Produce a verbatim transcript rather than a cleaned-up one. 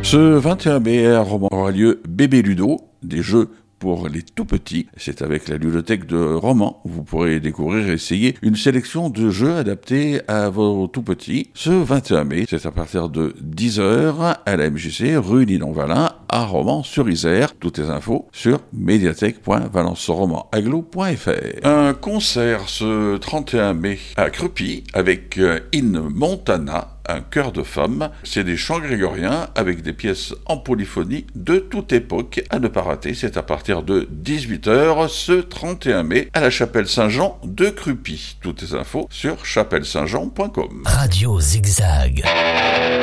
Ce vingt et un mai à Romans aura lieu Bébé Ludo, des jeux pour les tout petits. C'est avec la ludothèque de Romans. Vous pourrez découvrir et essayer une sélection de jeux adaptés à vos tout petits. Ce vingt et un mai, c'est à partir de dix heures à la M J C, rue Nidon-Valin, à Romans-sur-Isère. Toutes les infos sur médiathèque point valence romans aglo point f r. Un concert ce trente et un mai à Crupy avec In Montana, un chœur de femmes. C'est des chants grégoriens avec des pièces en polyphonie de toute époque à ne pas rater. C'est à partir de dix-huit heures ce trente et un mai à la chapelle Saint-Jean de Crupy. Toutes les infos sur chapelle saint jean point com. Radio Zigzag.